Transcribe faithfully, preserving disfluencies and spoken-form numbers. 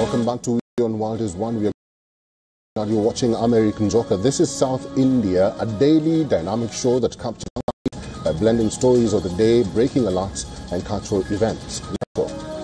Welcome back to On Wild is One. We are now you're watching American Joker. This is South India, a daily dynamic show that captures by blending stories of the day, breaking alerts, and cultural events.